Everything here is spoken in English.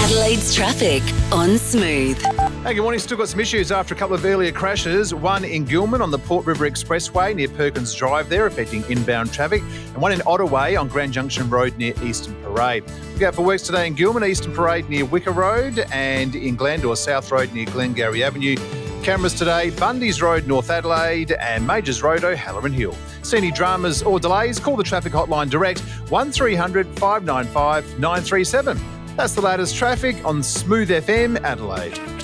Adelaide's traffic on Smooth. Hey, good morning. Still got some issues after a couple of earlier crashes. One in Gilman on the Port River Expressway near Perkins Drive there, affecting inbound traffic. And one in Ottaway on Grand Junction Road near Eastern Parade. Look out for works today in Gilman, Eastern Parade near Wicker Road, and in Glandore South Road near Glengarry Avenue. Cameras today, Bundy's Road, North Adelaide, and Majors Road, O'Halloran Hill. See any dramas or delays? Call the traffic hotline direct, 1300 595 937. That's the latest traffic on Smooth FM Adelaide.